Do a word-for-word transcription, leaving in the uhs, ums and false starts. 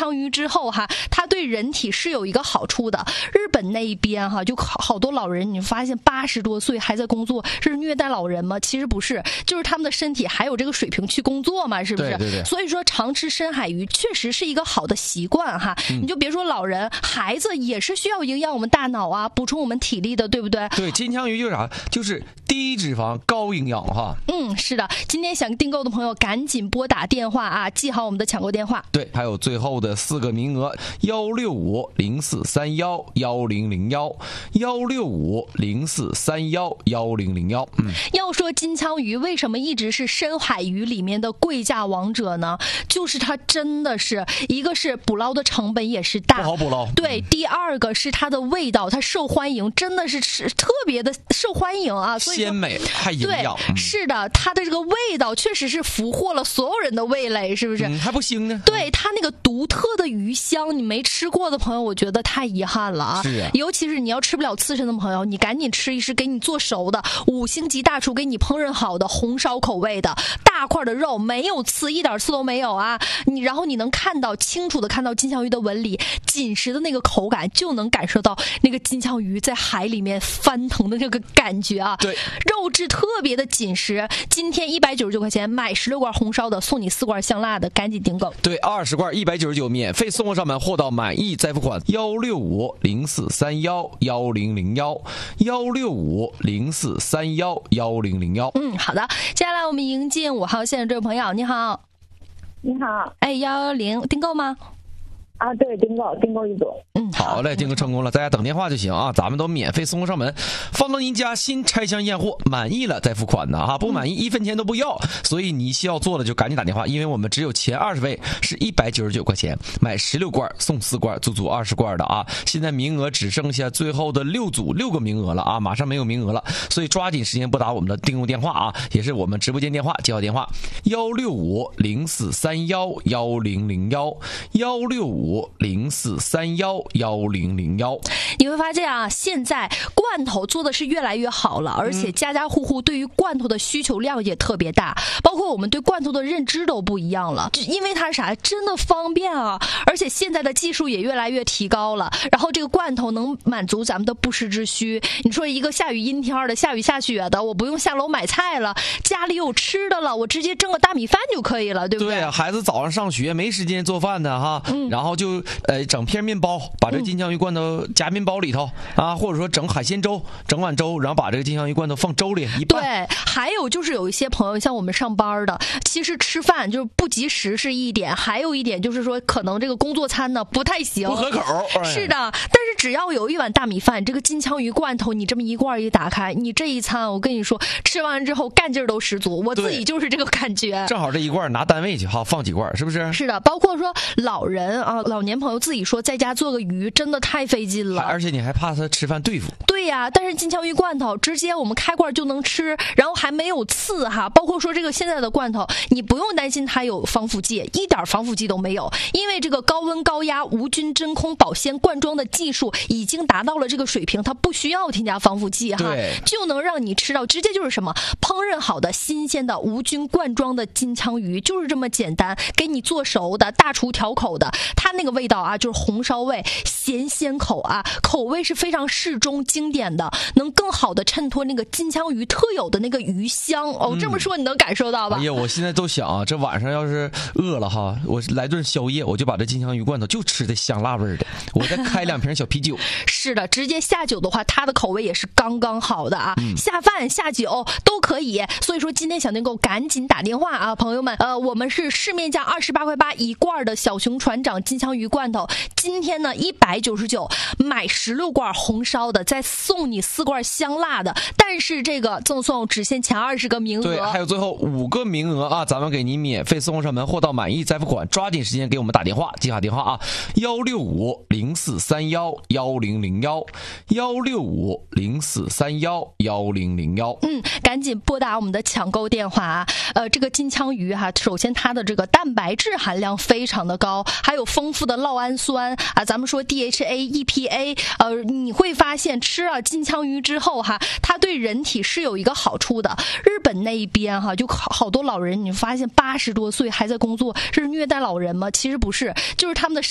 枪鱼之后哈，它对人体是有一个好处的。日本那一边哈，就好好多老人，你发现八十多岁还在工作，是虐待老人吗？其实不是，就是他们的身体还有这个水平去工作嘛，是不是？ 对对对。 所以说常吃深海鱼确实是一个好的习惯哈。嗯、你就别说老人，孩子也是需要营养我们大脑啊，补充我们体力的，对不对？ 对，金枪鱼就是啥？就是低脂肪高营养哈。 嗯，是的。今天想订购的朋友赶紧拨打电话啊，记好我们的抢购电话。 对，还有最后的四个名额：幺六五零四三幺幺零零幺，幺六五零四三幺幺零零幺。嗯， 要说金枪鱼为什么一直是深海鱼里面的贵价王者呢？就是它真的是一个是捕捞的成本也是大， 不好捕捞。 对，第二个是它的味道，它受欢迎，真的是吃特别的受欢迎啊，所以鲜美还营养。 对，是的，它的这个味道确实是俘获了所有人的味蕾，是不是？ 嗯、还不腥呢。 对，它那个独特的鱼香，你没吃过的朋友，我觉得太遗憾了啊。 是啊。 尤其是你要吃不了刺身的朋友，你赶紧吃一吃，给你做熟的五星级大厨给你烹饪好的红烧口味的大块的肉，没有刺，一点刺都没有啊。你然后你能看到清楚的看到金枪鱼的纹理，紧实的那个口感，就能感受到那个金枪鱼在海里面翻腾的这个感觉啊。 对， 肉质特别的紧实。今天一百九十九块钱买十六罐红烧的，送你四罐香辣的，赶紧订购。 对，二十罐一百九十九，免费送货上门，货到满意再付款。幺六五零四三幺幺零零幺，幺六五零四三幺幺零零幺。 嗯，好的，接下来我们迎接五号线的这位朋友，你好。 你好， 哎，幺幺零订购吗？ 啊，对，订购订购一组。 嗯， 好嘞，订购成功了，大家等电话就行啊，咱们都免费送货上门，放到您家，新拆箱验货，满意了再付款的哈，不满意一分钱都不要。所以你需要做的就赶紧打电话，因为我们只有前二十位是一百九十九块钱，买十六罐送四罐，足足二十罐的啊。现在名额只剩下最后的六组六个名额了啊，马上没有名额了，所以抓紧时间拨打我们的订购电话啊，也是我们直播间电话，记好电话幺六五零四三幺幺零零幺，幺六五零四三幺幺零零幺。 你会发现啊，现在罐头做的是越来越好了，而且家家户户对于罐头的需求量也特别大，包括我们对罐头的认知都不一样了，因为它是啥，真的方便啊，而且现在的技术也越来越提高了，然后这个罐头能满足咱们的不时之需。你说一个下雨阴天的，下雨下雪的，我不用下楼买菜了，家里有吃的了，我直接蒸个大米饭就可以了，对不对？ 对啊，孩子早上上学没时间做饭的哈，嗯、然后就呃整片面包，把这金枪鱼罐头夹面包里头、嗯、啊，或者说整海鲜粥，整碗粥，然后把这个金枪鱼罐头放粥里一拌。 对，还有就是有一些朋友像我们上班的，其实吃饭就是不及时是一点，还有一点就是说可能这个工作餐呢不太行， 不合口。哎、 是的，但是只要有一碗大米饭，这个金枪鱼罐头你这么一罐一打开，你这一餐我跟你说，吃完之后干劲儿都十足，我自己就是这个感觉。 正好这一罐拿单位去哈，放几罐是不是？ 是的，包括说老人啊，老年朋友自己说在家做个鱼真的太费劲了， 而且你还怕他吃饭对付。 对呀、啊，但是金枪鱼罐头直接我们开罐就能吃，然后还没有刺哈。包括说这个现在的罐头，你不用担心它有防腐剂，一点防腐剂都没有，因为这个高温高压无菌真空保鲜灌装的技术已经达到了这个水平，它不需要添加防腐剂哈，就能让你吃到直接就是什么烹饪好的新鲜的无菌灌装的金枪鱼，就是这么简单，给你做熟的，大厨调口的，它那个味道啊就是红烧味，咸鲜口啊，口味是非常适中经典的，能更好的衬托那个金枪鱼特有的那个鱼香哦。 嗯、 这么说你能感受到吧？ 哎呀，我现在都想啊，这晚上要是饿了哈，我来顿宵夜，我就把这金枪鱼罐头就吃的香辣味的，我再开两瓶小啤酒。 是的，直接下酒的话，它的口味也是刚刚好的啊，嗯、下饭下酒都可以。所以说今天想订购赶紧打电话啊，朋友们，呃，我们是市面价二十八块八一罐的小熊船长金枪鱼罐头，今天呢一百九十九，买十六罐红烧的，再送你四罐香辣的，但是这个赠送只限前二十个名额， 对，还有最后五个名额啊，咱们给您免费送上门，货到满意再付款，抓紧时间给我们打电话，记好电话啊，幺六五零四三幺幺零零幺，幺六五零四三幺幺零零幺。 嗯，赶紧拨打我们的抢购电话啊！呃，这个金枪鱼哈，首先它的这个蛋白质含量非常的高，还有丰富的酪氨酸啊，咱们说 D H A、E P A， 呃，你会发现吃了金枪鱼之后哈，它对人体是有一个好处的。日本那一边哈，就好好多老人，你发现八十多岁还在工作，是虐待老人吗？其实不是，就是他们的